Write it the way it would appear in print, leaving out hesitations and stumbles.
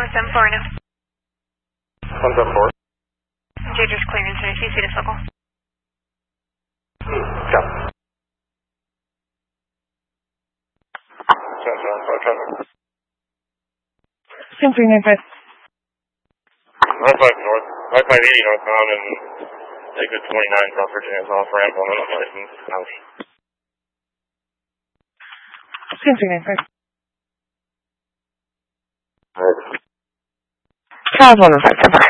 174 now. 174. Jaders clearance, sir. CC to circle. Copy. 395. 95 north, 9580 northbound and exit 29 South Virginia's off ramp on an unlicensed house. 395. Alright. Cars 105, 10